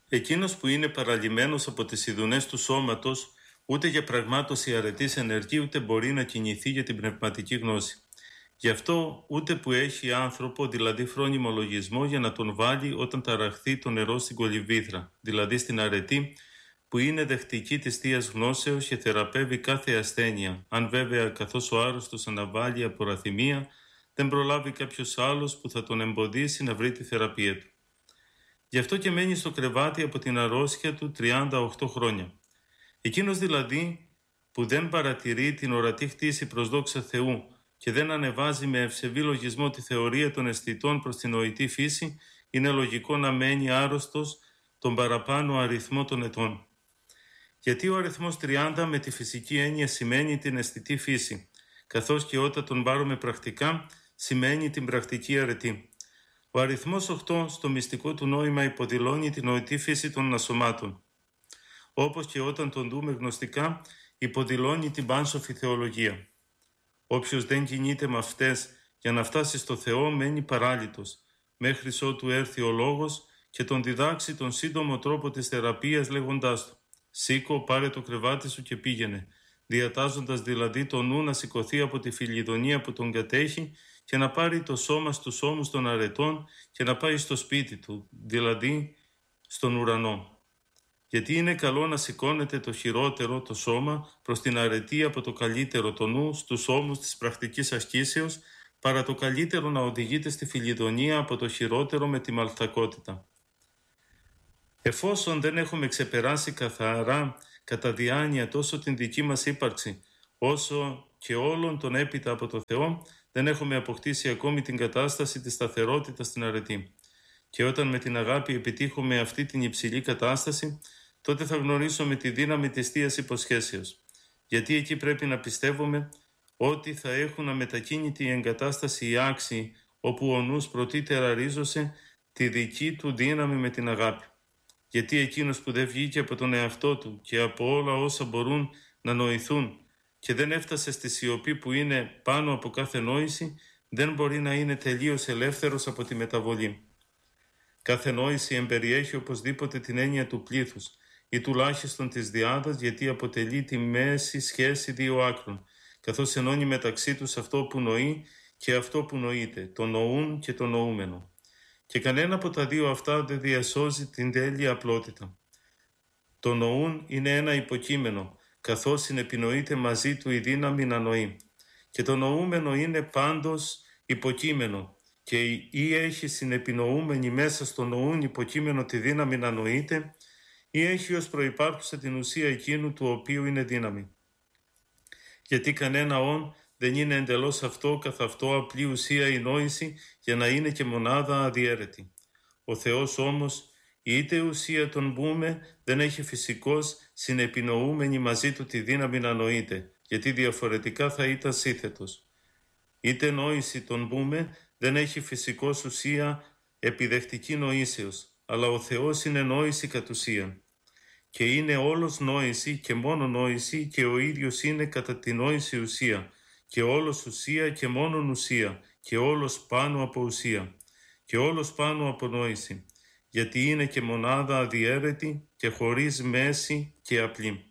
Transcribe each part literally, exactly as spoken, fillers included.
Εκείνος που είναι παραλυμμένος από τις ειδουνές του σώματος, ούτε για πραγμάτωση αρετής ενεργεί, ούτε μπορεί να κινηθεί για την πνευματική γνώση. Γι' αυτό ούτε που έχει άνθρωπο, δηλαδή φρόνιμο λογισμό, για να τον βάλει όταν ταραχθεί το νερό στην κολυμβήθρα, δηλαδή στην αρετή, που είναι δεχτική της Θείας Γνώσεως και θεραπεύει κάθε ασθένεια, αν βέβαια καθώς ο άρρωστος αναβάλει από ραθυμία, δεν προλάβει κάποιος άλλος που θα τον εμποδίσει να βρει τη θεραπεία του. Γι' αυτό και μένει στο κρεβάτι από την αρρώστια του τριάντα οκτώ χρόνια. Εκείνος δηλαδή που δεν παρατηρεί την ορατή χτίση προς δόξα Θεού και δεν ανεβάζει με ευσεβή λογισμό τη θεωρία των αισθητών προς την νοητή φύση, είναι λογικό να μένει άρρωστος τον παραπάνω αριθμό των ετών. Γιατί ο αριθμός τριάντα με τη φυσική έννοια σημαίνει την αισθητή φύση, καθώς και όταν τον πάρουμε πρακτικά σημαίνει την πρακτική αρετή. Ο αριθμός οκτώ στο μυστικό του νόημα υποδηλώνει την νοητή φύση των ασωμάτων, όπως και όταν τον δούμε γνωστικά υποδηλώνει την πάνσοφη θεολογία. Όποιος δεν κινείται με αυτές για να φτάσει στο Θεό μένει παράλυτος, μέχρι ότου έρθει ο λόγος και τον διδάξει τον σύντομο τρόπο της θεραπείας λέγοντάς του «Σήκω, πάρε το κρεβάτι σου και πήγαινε», διατάζοντας δηλαδή το νου να σηκωθεί από τη φιλιδονία που τον κατέχει και να πάρει το σώμα στους ώμους των αρετών και να πάει στο σπίτι του, δηλαδή στον ουρανό. Γιατί είναι καλό να σηκώνεται το χειρότερο, το σώμα, προς την αρετή από το καλύτερο, το νου, στους ώμους της πρακτικής ασκήσεως, παρά το καλύτερο να οδηγείται στη φιλιδονία από το χειρότερο με τη μαλθακότητα. Εφόσον δεν έχουμε ξεπεράσει καθαρά κατά διάνοια τόσο την δική μας ύπαρξη, όσο και όλων των έπειτα από το Θεό, δεν έχουμε αποκτήσει ακόμη την κατάσταση της σταθερότητας στην αρετή. Και όταν με την αγάπη επιτύχουμε αυτή την υψηλή κατάσταση, τότε θα γνωρίσουμε τη δύναμη της Θείας Υποσχέσεως. Γιατί εκεί πρέπει να πιστεύουμε ότι θα έχουν αμετακίνητη εγκατάσταση οι άξιοι, όπου ο νους πρωτήτερα ρίζωσε τη δική του δύναμη με την αγάπη. Γιατί εκείνος που δεν βγήκε από τον εαυτό του και από όλα όσα μπορούν να νοηθούν και δεν έφτασε στη σιωπή που είναι πάνω από κάθε νόηση, δεν μπορεί να είναι τελείως ελεύθερος από τη μεταβολή. Κάθε νόηση εμπεριέχει οπωσδήποτε την έννοια του πλήθους ή τουλάχιστον της διάδας, γιατί αποτελεί τη μέση σχέση δύο άκρων, καθώς ενώνει μεταξύ τους αυτό που νοεί και αυτό που νοείται, το νοούν και το νοούμενο. Και κανένα από τα δύο αυτά δεν διασώζει την τέλεια απλότητα. Το νοούν είναι ένα υποκείμενο, καθώς συνεπινοείται μαζί του η δύναμη να νοεί. Και το νοούμενο είναι πάντως υποκείμενο και ή έχει συνεπινοούμενη μέσα στο νοούν υποκείμενο τη δύναμη να νοείται, ή έχει ως προϋπάρχουσα την ουσία εκείνου του οποίου είναι δύναμη. Γιατί κανένα όν δεν είναι εντελώς αυτό καθ' αυτό απλή ουσία η νόηση για να είναι και μονάδα αδιέρετη. Ο Θεός όμως, είτε ουσία τον πούμε, δεν έχει φυσικός συνεπινοούμενη μαζί του τη δύναμη να νοείται, γιατί διαφορετικά θα ήταν σύνθετος. Είτε νόηση τον πούμε, δεν έχει φυσικός ουσία επιδεχτική νοήσεως, αλλά ο Θεός είναι νόηση κατ' ουσίαν. Και είναι όλος νόηση και μόνο νόηση και ο ίδιος είναι κατά τη νόηση ουσία και όλος ουσία και μόνον ουσία και όλος πάνω από ουσία και όλος πάνω από νόηση, γιατί είναι και μονάδα αδιέρετη και χωρίς μέση και απλή.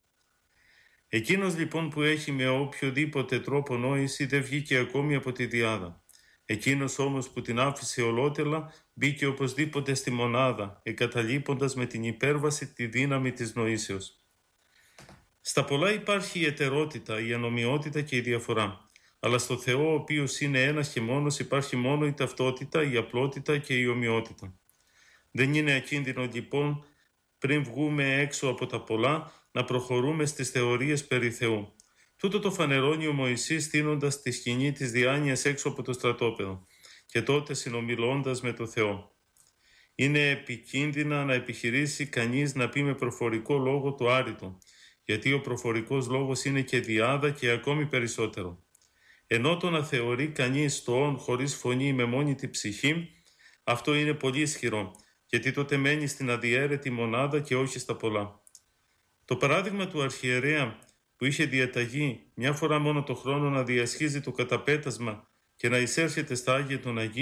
Εκείνος λοιπόν που έχει με οποιοδήποτε τρόπο νόηση δεν βγήκε ακόμη από τη διάδα. Εκείνος όμως που την άφησε ολότελα μπήκε οπωσδήποτε στη μονάδα, εγκαταλείποντας με την υπέρβαση τη δύναμη της νοήσεως. Στα πολλά υπάρχει η ετερότητα, η ανομοιότητα και η διαφορά. Αλλά στο Θεό, ο οποίος είναι ένας και μόνος, υπάρχει μόνο η ταυτότητα, η απλότητα και η ομοιότητα. Δεν είναι ακίνδυνο λοιπόν, πριν βγούμε έξω από τα πολλά, να προχωρούμε στις θεωρίες περί Θεού. Τούτο το φανερώνει ο Μωυσής στείνοντας τη σκηνή της διάνοιας έξω από το στρατόπεδο και τότε συνομιλώντας με το Θεό. Είναι επικίνδυνα να επιχειρήσει κανείς να πει με προφορικό λόγο το άρρητο, γιατί ο προφορικός λόγος είναι και διάδα και ακόμη περισσότερο. Ενώ το να θεωρεί κανείς το όν χωρίς φωνή με μόνη τη ψυχή, αυτό είναι πολύ ισχυρό, γιατί τότε μένει στην αδιέρετη μονάδα και όχι στα πολλά. Το παράδειγμα του αρχιερέα που είχε διαταγεί μια φορά μόνο το χρόνο να διασχίζει το καταπέτασμα και να εισέρχεται στα Άγια των Αγίων,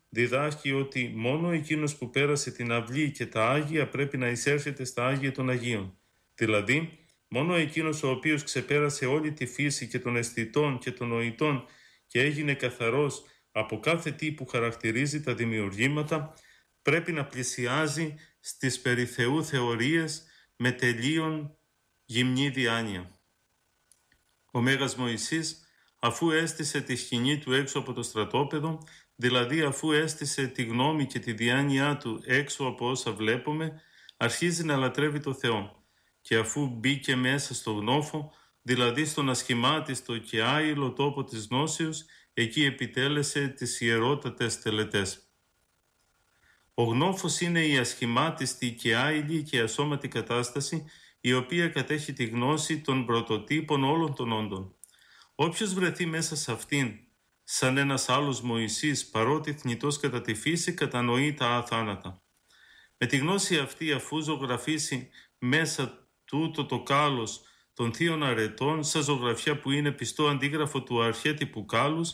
διδάσκει ότι μόνο εκείνος που πέρασε την αυλή και τα Άγια πρέπει να εισέρχεται στα Άγια των Αγίων. Δηλαδή, μόνο εκείνος ο οποίος ξεπέρασε όλη τη φύση και των αισθητών και των νοητών και έγινε καθαρός από κάθε τι που χαρακτηρίζει τα δημιουργήματα, πρέπει να πλησιάζει στις περί Θεού θεωρίες με τελείων γυμνή διάνοια. Ο Μέγας Μωυσής, αφού έστησε τη σκηνή του έξω από το στρατόπεδο, δηλαδή αφού έστησε τη γνώμη και τη διάνοιά του έξω από όσα βλέπουμε, αρχίζει να λατρεύει το Θεό. Και αφού μπήκε μέσα στο γνώφο, δηλαδή στον ασχημάτιστο και άειλο τόπο της γνώσεως, εκεί επιτέλεσε τις ιερότατες τελετές. Ο γνώφος είναι η ασχημάτιστη και άειλη και ασώματη κατάσταση, η οποία κατέχει τη γνώση των πρωτοτύπων όλων των όντων. Όποιος βρεθεί μέσα σε αυτήν, σαν ένας άλλος Μωυσής, παρότι θνητός κατά τη φύση, κατανοεί τα αθάνατα. Με τη γνώση αυτή, αφού ζωγραφίσει μέσα τούτο το κάλος των θείων αρετών, σαν ζωγραφιά που είναι πιστό αντίγραφο του αρχέτυπου κάλους,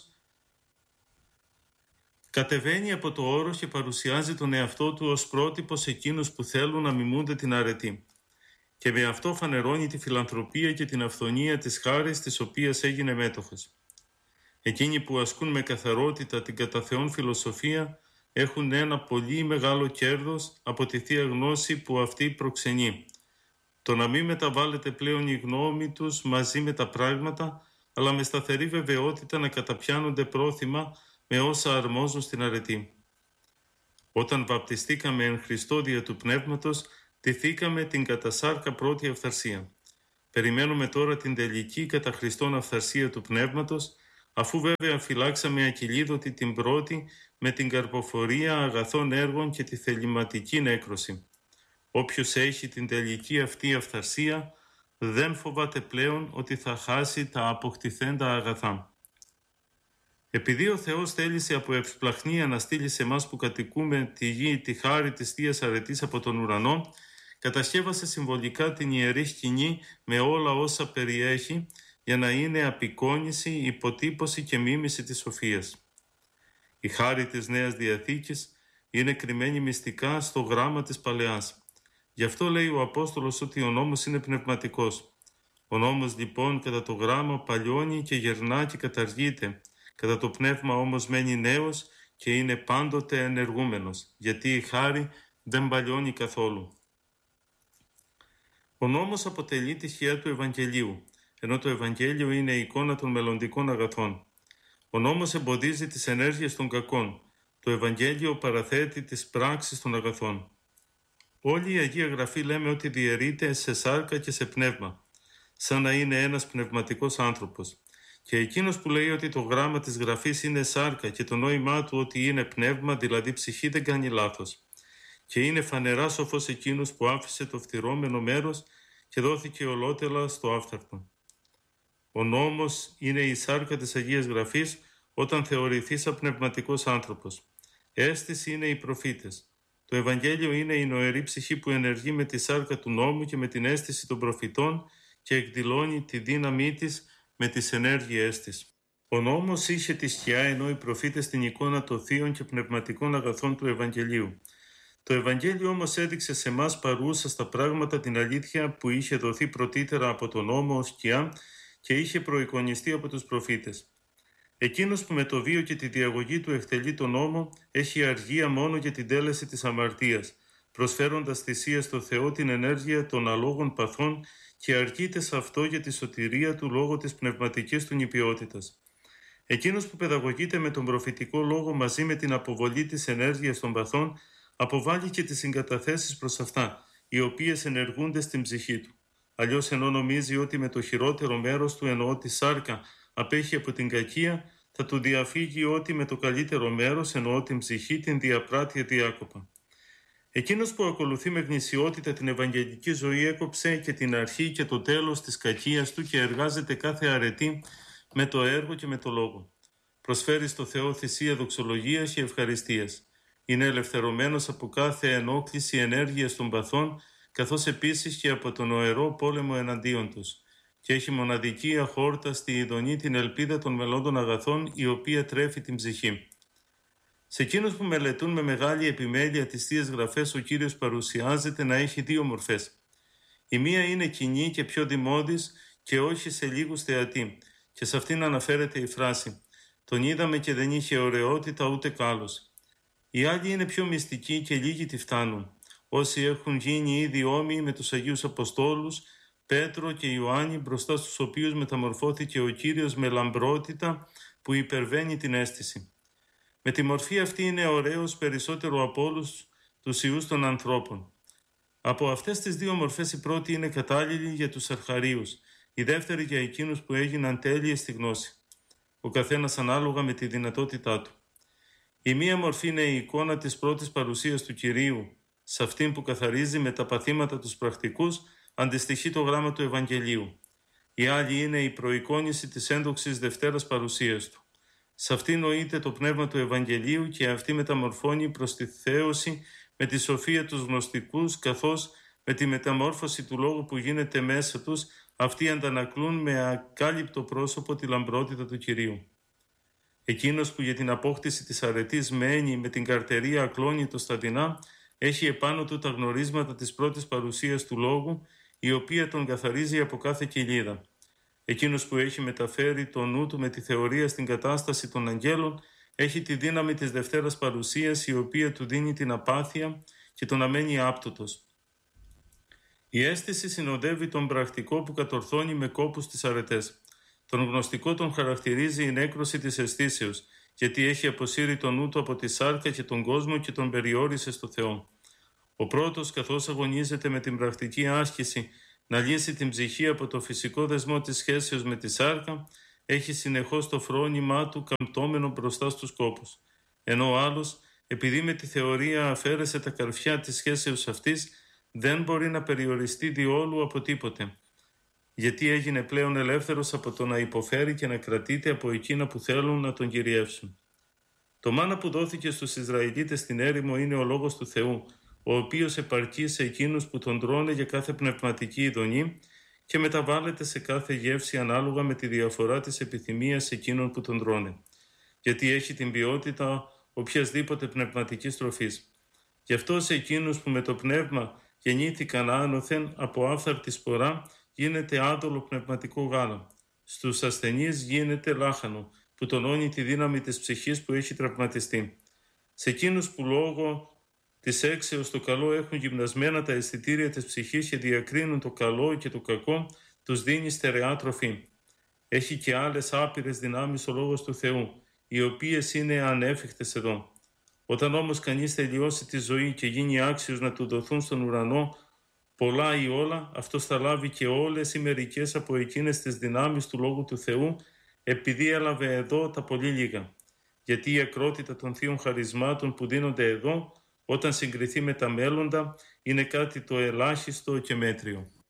κατεβαίνει από το όρος και παρουσιάζει τον εαυτό του ως πρότυπο σε εκείνους που θέλουν να μιμούνται την αρετή. Και με αυτό φανερώνει τη φιλανθρωπία και την αυθονία της χάρης της οποίας έγινε μέτοχος. Εκείνοι που ασκούν με καθαρότητα την κατά Θεόν φιλοσοφία έχουν ένα πολύ μεγάλο κέρδος από τη Θεία Γνώση που αυτή προξενεί. Το να μην μεταβάλλεται πλέον η γνώμη τους μαζί με τα πράγματα, αλλά με σταθερή βεβαιότητα να καταπιάνονται πρόθυμα με όσα αρμόζουν στην αρετή. Όταν βαπτιστήκαμε εν Χριστώ δια του Πνεύματος, τηθήκαμε την κατά σάρκα πρώτη αυθαρσία. Περιμένουμε τώρα την τελική κατά Χριστόν αυθαρσία του Πνεύματος, αφού βέβαια φυλάξαμε ακυλίδωτη την πρώτη με την καρποφορία αγαθών έργων και τη θεληματική νέκρωση. Όποιος έχει την τελική αυτή αυθαρσία δεν φοβάται πλέον ότι θα χάσει τα αποκτηθέντα αγαθά. Επειδή ο Θεός θέλησε από ευσπλαχνία να στείλει σε εμάς που κατοικούμε τη γη τη χάρη της Θείας Αρετής από τον ουρανό, κατασκεύασε συμβολικά την ιερή σκηνή με όλα όσα περιέχει για να είναι απεικόνηση, υποτύπωση και μίμηση της σοφίας. Η χάρη της Νέας Διαθήκης είναι κρυμμένη μυστικά στο γράμμα της Παλαιάς. Γι' αυτό λέει ο Απόστολος ότι ο νόμος είναι πνευματικός. Ο νόμος λοιπόν κατά το γράμμα παλιώνει και γερνά και καταργείται, κατά το πνεύμα όμως μένει νέος και είναι πάντοτε ενεργούμενος, γιατί η χάρη δεν παλιώνει καθόλου. Ο νόμος αποτελεί τη σκιά του Ευαγγελίου, ενώ το Ευαγγέλιο είναι η εικόνα των μελλοντικών αγαθών. Ο νόμος εμποδίζει τις ενέργειες των κακών. Το Ευαγγέλιο παραθέτει τις πράξεις των αγαθών. Όλη η Αγία Γραφή λέμε ότι διαιρείται σε σάρκα και σε πνεύμα, σαν να είναι ένας πνευματικός άνθρωπος. Και εκείνος που λέει ότι το γράμμα της Γραφής είναι σάρκα και το νόημά του ότι είναι πνεύμα, δηλαδή ψυχή, δεν κάνει λάθος. Και είναι φανερά σοφός εκείνος που άφησε το φθυρώμενο μέρος και δόθηκε ολότελα στο άφθαρτο. Ο νόμος είναι η σάρκα της Αγίας Γραφής όταν θεωρηθεί σαν πνευματικός άνθρωπος. Αίσθηση είναι οι προφήτες. Το Ευαγγέλιο είναι η νοερή ψυχή που ενεργεί με τη σάρκα του νόμου και με την αίσθηση των προφητών και εκδηλώνει τη δύναμή της με τις ενέργειές της. Ο νόμος είχε τη σκιά, ενώ οι προφήτες την εικόνα των θείων και πνευματικών αγαθών του Ευαγγελίου. Το Ευαγγέλιο όμως έδειξε σε εμάς παρούσα στα πράγματα την αλήθεια που είχε δοθεί πρωτήτερα από τον νόμο ως σκιά και είχε προεικονιστεί από τους προφήτες. Εκείνος που με το βίο και τη διαγωγή του εκτελεί τον νόμο έχει αργία μόνο για την τέλεση της αμαρτίας, προσφέροντας θυσία στο Θεό την ενέργεια των αλόγων παθών και αρκείται σε αυτό για τη σωτηρία του λόγω της πνευματικής του νηπιότητας. Εκείνος που παιδαγωγείται με τον προφητικό λόγο μαζί με την αποβολή της ενέργειας των παθών, αποβάλλει και τις συγκαταθέσεις προς αυτά, οι οποίες ενεργούνται στην ψυχή του. Αλλιώς ενώ νομίζει ότι με το χειρότερο μέρος του, εννοώ τη σάρκα, απέχει από την κακία, θα του διαφύγει ότι με το καλύτερο μέρος, εννοώ την ψυχή, την διαπράττει αδιάκοπα. Εκείνος που ακολουθεί με γνησιότητα την Ευαγγελική ζωή έκοψε και την αρχή και το τέλος της κακίας του και εργάζεται κάθε αρετή με το έργο και με το λόγο. Προσφέρει στο Θεό θυσία δοξολογίας και ευχαριστίας. Είναι ελευθερωμένος από κάθε ενόχληση ενέργειας των παθών, καθώς επίσης και από τον οερό πόλεμο εναντίον τους. Και έχει μοναδική αχόρταστη ειδονή την ελπίδα των μελλόντων αγαθών, η οποία τρέφει την ψυχή. Σε εκείνους που μελετούν με μεγάλη επιμέλεια τις Θείες Γραφές, ο Κύριος παρουσιάζεται να έχει δύο μορφές. Η μία είναι κοινή και πιο δημώδης και όχι σε λίγους θεατή, και σε αυτήν αναφέρεται η φράση «Τον είδαμε και δεν είχε ωραιότητα ούτε κάλος». Η άλλη είναι πιο μυστική και λίγοι τη φτάνουν. Όσοι έχουν γίνει ήδη όμοιοι με τους Αγίους Αποστόλους, Πέτρο και Ιωάννη, μπροστά στους οποίους μεταμορφώθηκε ο Κύριος με λαμπρότητα που υπερβαίνει την αίσθηση. Με τη μορφή αυτή είναι ωραίος περισσότερο από όλους τους ιούς των ανθρώπων. Από αυτές τις δύο μορφές η πρώτη είναι κατάλληλη για τους αρχαρίους, η δεύτερη για εκείνους που έγιναν τέλειοι στη γνώση, ο καθένας ανάλογα με τη δυνατότητά του. Η μία μορφή είναι η εικόνα της πρώτης παρουσίας του Κυρίου, σε αυτήν που καθαρίζει με τα παθήματα τους πρακτικούς, αντιστοιχεί το γράμμα του Ευαγγελίου. Η άλλη είναι η προεικόνηση της ένδοξης Δευτέρας παρουσίας του. Σε αυτή νοείται το πνεύμα του Ευαγγελίου και αυτή μεταμορφώνει προς τη θέωση με τη σοφία τους γνωστικούς, καθώς με τη μεταμόρφωση του λόγου που γίνεται μέσα τους, αυτοί αντανακλούν με ακάλυπτο πρόσωπο τη λαμπρότητα του Κυρίου. Εκείνος που για την απόκτηση της αρετής μένει με την καρτερία ακλόνητο στα δεινά, έχει επάνω του τα γνωρίσματα της πρώτης παρουσίας του Λόγου, η οποία τον καθαρίζει από κάθε κοιλίδα. Εκείνος που έχει μεταφέρει το νου του με τη θεωρία στην κατάσταση των αγγέλων, έχει τη δύναμη της Δευτέρας παρουσίας, η οποία του δίνει την απάθεια και τον αμένει άπτωτος. Η αίσθηση συνοδεύει τον πρακτικό που κατορθώνει με κόπους τις αρετές. Τον γνωστικό τον χαρακτηρίζει η νέκρωση της αισθήσεως, γιατί έχει αποσύρει το νου του από τη σάρκα και τον κόσμο και τον περιόρισε στο Θεό. Ο πρώτος, καθώς αγωνίζεται με την πρακτική άσκηση να λύσει την ψυχή από το φυσικό δεσμό της σχέσεως με τη σάρκα, έχει συνεχώς το φρόνημά του καμπτώμενο μπροστά στους κόπους. Ενώ ο άλλος, επειδή με τη θεωρία αφαίρεσε τα καρφιά της σχέσεως αυτής, δεν μπορεί να περιοριστεί διόλου από τίποτε, γιατί έγινε πλέον ελεύθερος από το να υποφέρει και να κρατείται από εκείνα που θέλουν να τον κυριεύσουν. Το μάνα που δόθηκε στους Ισραηλίτες στην έρημο είναι ο Λόγος του Θεού, ο οποίος επαρκεί σε εκείνους που τον τρώνε για κάθε πνευματική ειδονή και μεταβάλλεται σε κάθε γεύση ανάλογα με τη διαφορά της επιθυμίας εκείνων που τον τρώνε, γιατί έχει την ποιότητα οποιασδήποτε πνευματικής τροφής. Γι' αυτό σε εκείνους που με το πνεύμα γεννήθηκαν άνωθεν από άφθαρτη σπορά γίνεται άδολο πνευματικό γάλα. Στους ασθενείς γίνεται λάχανο που τονώνει τη δύναμη της ψυχής που έχει τραυματιστεί. Σε εκείνους που λόγω της έξεως το καλό έχουν γυμνασμένα τα αισθητήρια της ψυχής και διακρίνουν το καλό και το κακό, τους δίνει στερεά τροφή. Έχει και άλλες άπειρες δυνάμεις ο Λόγος του Θεού, οι οποίες είναι ανέφικτες εδώ. Όταν όμως κανείς τελειώσει τη ζωή και γίνει άξιος να του δοθούν στον ουρανό πολλά ή όλα, αυτός θα λάβει και όλες ή μερικές από εκείνες τις δυνάμεις του Λόγου του Θεού, επειδή έλαβε εδώ τα πολύ λίγα. Γιατί η ακρότητα των θείων χαρισμάτων που δίνονται εδώ, όταν συγκριθεί με τα μέλλοντα, είναι κάτι το ελάχιστο και μέτριο.